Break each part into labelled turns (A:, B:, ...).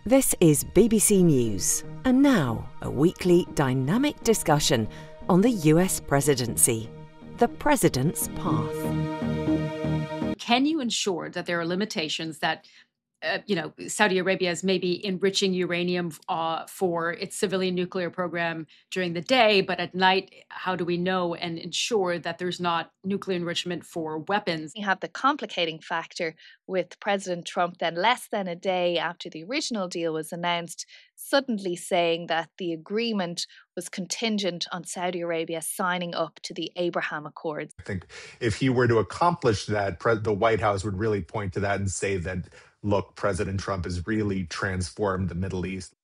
A: This is BBC News, and now a weekly dynamic discussion on the US presidency, the president's path.
B: Can you ensure that there are limitations that, Saudi Arabia is maybe enriching uranium for its civilian nuclear program during the day, but at night, how do we know and ensure that there's not nuclear enrichment for weapons?
C: You have the complicating factor with President Trump, then less than a day after the original deal was announced, suddenly saying that the agreement was contingent on Saudi Arabia signing up to the Abraham Accords.
D: I think if he were to accomplish that, the White House would really point to that and say that, look, President Trump has really transformed the Middle East.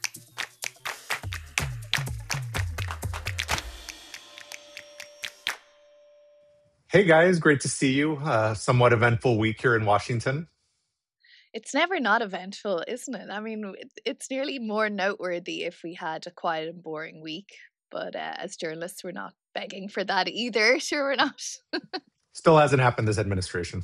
D: Hey guys, great to see you. Somewhat eventful week here in Washington.
C: It's never not eventful, isn't it? I mean, it's nearly more noteworthy if we had a quiet and boring week. But as journalists, we're not begging for that either. Sure, we're not.
D: Still hasn't happened this administration.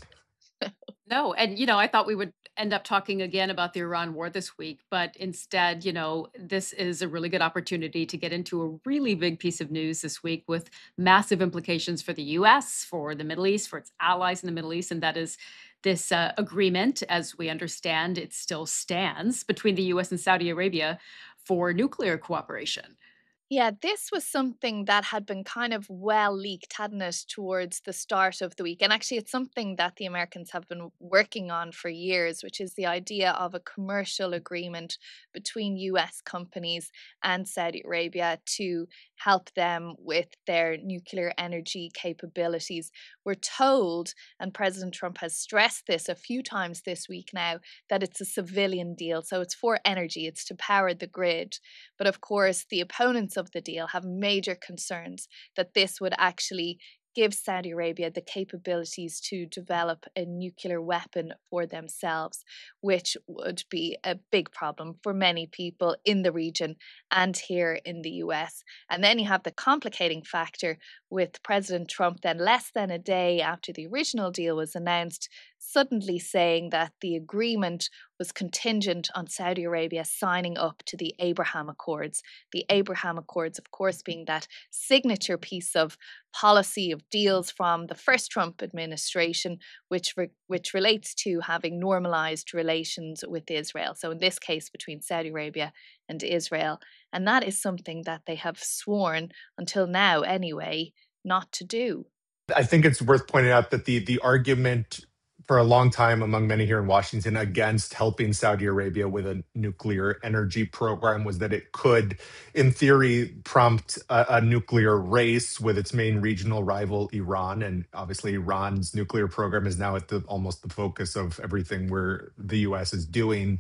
B: No. And, I thought we would end up talking again about the Iran war this week. But instead, this is a really good opportunity to get into a really big piece of news this week with massive implications for the US, for the Middle East, for its allies in the Middle East. And that is this agreement, as we understand, it still stands between the US and Saudi Arabia for nuclear cooperation.
C: Yeah, this was something that had been kind of well leaked, hadn't it, towards the start of the week. And actually, it's something that the Americans have been working on for years, which is the idea of a commercial agreement between US companies and Saudi Arabia to help them with their nuclear energy capabilities. We're told, and President Trump has stressed this a few times this week now, that it's a civilian deal. So it's for energy, it's to power the grid. But of course, the opponents of the deal have major concerns that this would actually give Saudi Arabia the capabilities to develop a nuclear weapon for themselves, which would be a big problem for many people in the region and here in the US. And then you have the complicating factor with President Trump, then less than a day after the original deal was announced, suddenly saying that the agreement was contingent on Saudi Arabia signing up to the Abraham Accords. The Abraham Accords, of course, being that signature piece of policy of deals from the first Trump administration, which relates to having normalized relations with Israel. So in this case, between Saudi Arabia and Israel. And that is something that they have sworn, until now anyway, not to do.
D: I think it's worth pointing out that the argument for a long time among many here in Washington against helping Saudi Arabia with a nuclear energy program was that it could, in theory, prompt a nuclear race with its main regional rival, Iran. And obviously, Iran's nuclear program is now at almost the focus of everything where the U.S. is doing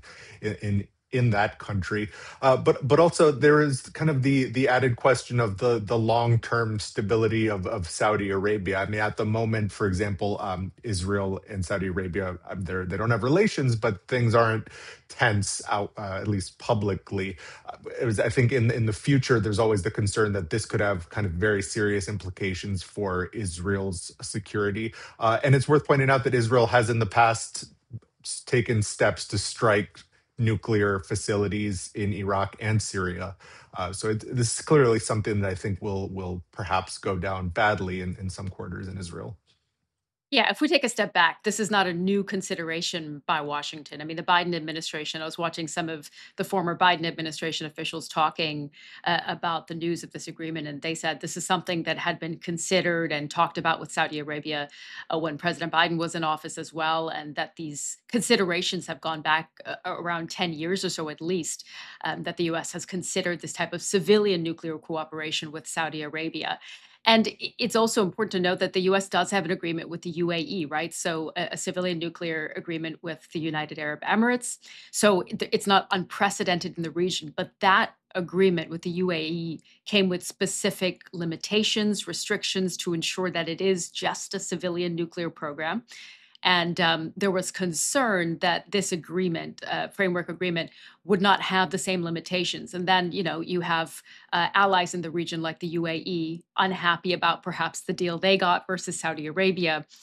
D: in that country. But also there is kind of the added question of the long term stability of Saudi Arabia. I mean, at the moment, for example, Israel and Saudi Arabia, they don't have relations, but things aren't tense out, at least publicly. I think in the future, there's always the concern that this could have kind of very serious implications for Israel's security. And it's worth pointing out that Israel has in the past taken steps to strike nuclear facilities in Iraq and Syria. This is clearly something that I think will perhaps go down badly in some quarters in Israel.
B: Yeah, if we take a step back, this is not a new consideration by Washington. I mean, the Biden administration, I was watching some of the former Biden administration officials talking about the news of this agreement, and they said this is something that had been considered and talked about with Saudi Arabia when President Biden was in office as well, and that these considerations have gone back around 10 years or so at least, that the U.S. has considered this type of civilian nuclear cooperation with Saudi Arabia. And it's also important to note that the US does have an agreement with the UAE, right? So a civilian nuclear agreement with the United Arab Emirates. So it's not unprecedented in the region, but that agreement with the UAE came with specific limitations, restrictions to ensure that it is just a civilian nuclear program. And there was concern that this agreement, framework agreement, would not have the same limitations. And then, you have allies in the region like the UAE unhappy about perhaps the deal they got versus Saudi Arabia.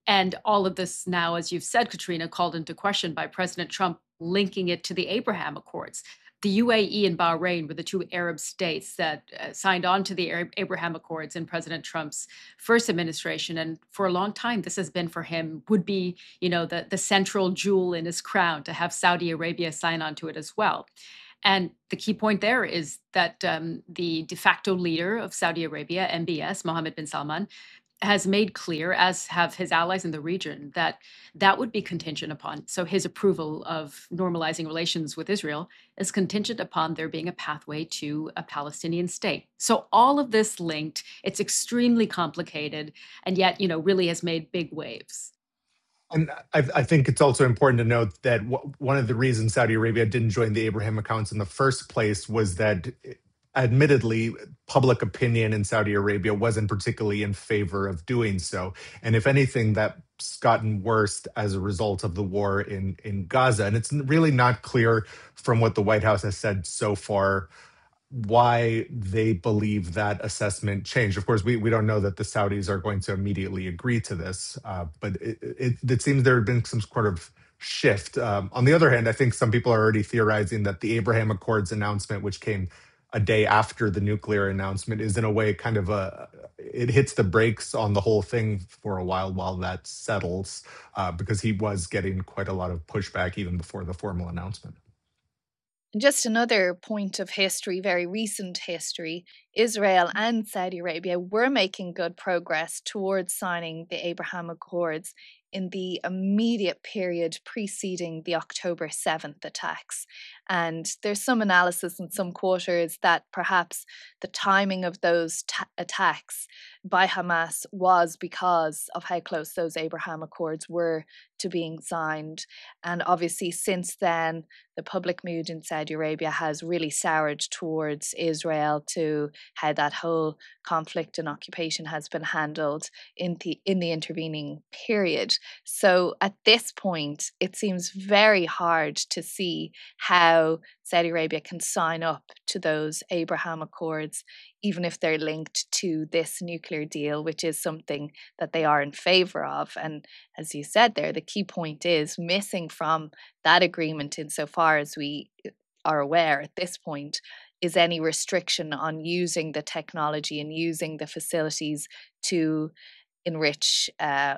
B: And all of this now, as you've said, Katrina, called into question by President Trump, linking it to the Abraham Accords. The UAE and Bahrain were the two Arab states that signed on to the Abraham Accords in President Trump's first administration. And for a long time, this has been for him, would be, the central jewel in his crown to have Saudi Arabia sign on to it as well. And the key point there is that the de facto leader of Saudi Arabia, MBS, Mohammed bin Salman, has made clear, as have his allies in the region, that that would be contingent upon. So his approval of normalizing relations with Israel is contingent upon there being a pathway to a Palestinian state. So all of this linked, it's extremely complicated, and yet, really has made big waves.
D: And I think it's also important to note that one of the reasons Saudi Arabia didn't join the Abraham Accords in the first place was that, admittedly, public opinion in Saudi Arabia wasn't particularly in favor of doing so. And if anything, that's gotten worse as a result of the war in Gaza. And it's really not clear from what the White House has said so far why they believe that assessment changed. Of course, we don't know that the Saudis are going to immediately agree to this, but it seems there had been some sort of shift. On the other hand, I think some people are already theorizing that the Abraham Accords announcement, which came a day after the nuclear announcement, is in a way kind of it hits the brakes on the whole thing for a while that settles, because he was getting quite a lot of pushback even before the formal announcement.
C: Just another point of history, very recent history, Israel and Saudi Arabia were making good progress towards signing the Abraham Accords in the immediate period preceding the October 7th attacks. And there's some analysis in some quarters that perhaps the timing of those attacks by Hamas was because of how close those Abraham Accords were to being signed. And obviously, since then, the public mood in Saudi Arabia has really soured towards Israel, to how that whole conflict and occupation has been handled in the intervening period. So at this point, it seems very hard to see how Saudi Arabia can sign up to those Abraham Accords, even if they're linked to this nuclear deal, which is something that they are in favor of. And as you said there, the key point is missing from that agreement, insofar as we are aware at this point, is any restriction on using the technology and using the facilities to enrich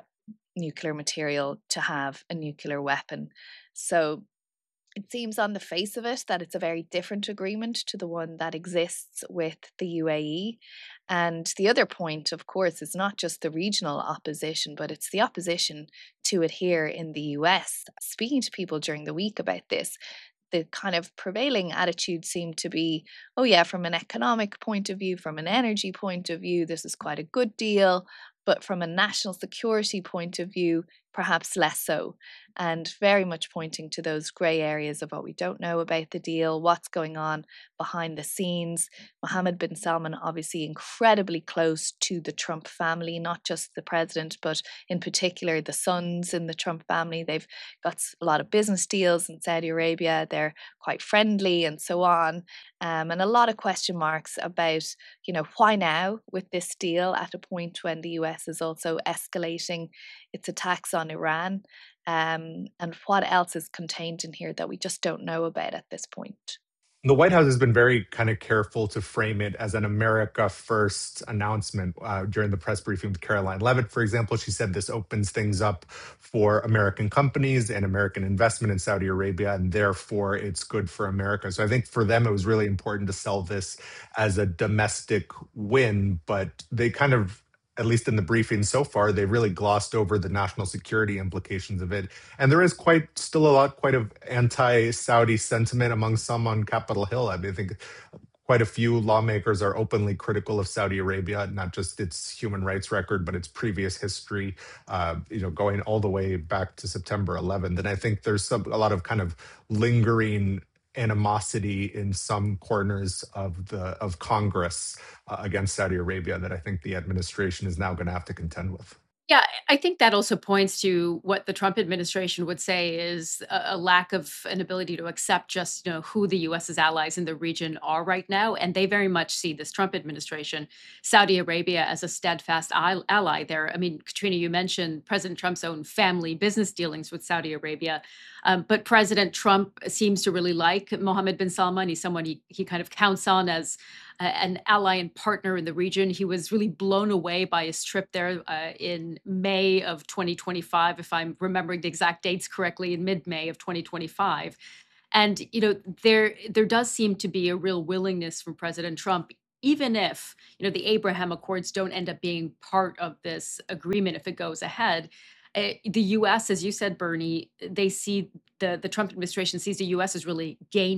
C: nuclear material to have a nuclear weapon. So it seems on the face of it that it's a very different agreement to the one that exists with the UAE. And the other point, of course, is not just the regional opposition, but it's the opposition to it here in the US. Speaking to people during the week about this, the kind of prevailing attitude seemed to be, oh yeah, from an economic point of view, from an energy point of view, this is quite a good deal. But from a national security point of view, perhaps less so, and very much pointing to those grey areas of what we don't know about the deal, what's going on behind the scenes. Mohammed bin Salman, obviously incredibly close to the Trump family, not just the president, but in particular the sons in the Trump family. They've got a lot of business deals in Saudi Arabia. They're quite friendly and so on. And a lot of question marks about, why now with this deal at a point when the US is also escalating its attacks on Iran, and what else is contained in here that we just don't know about at this point.
D: The White House has been very kind of careful to frame it as an America First announcement. During the press briefing with Caroline Levitt, for example, she said this opens things up for American companies and American investment in Saudi Arabia, and therefore it's good for America. So I think for them, it was really important to sell this as a domestic win, but they kind of, at least in the briefing so far, they really glossed over the national security implications of it. And there is still a lot of anti-Saudi sentiment among some on Capitol Hill. I mean, I think quite a few lawmakers are openly critical of Saudi Arabia, not just its human rights record, but its previous history, going all the way back to September 11th. And I think there's a lot of kind of lingering animosity in some corners of Congress against Saudi Arabia that I think the administration is now going to have to contend with.
B: Yeah, I think that also points to what the Trump administration would say is a lack of an ability to accept just, who the US's allies in the region are right now. And they very much see this Trump administration, Saudi Arabia, as a steadfast ally there. I mean, Katrina, you mentioned President Trump's own family business dealings with Saudi Arabia. But President Trump seems to really like Mohammed bin Salman. He's someone he kind of counts on as an ally and partner in the region. He was really blown away by his trip there in May of 2025, if I'm remembering the exact dates correctly, in mid-May of 2025. And there does seem to be a real willingness from President Trump, even if the Abraham Accords don't end up being part of this agreement if it goes ahead. The U.S., as you said, Bernie, they see the Trump administration sees the U.S. as really gaining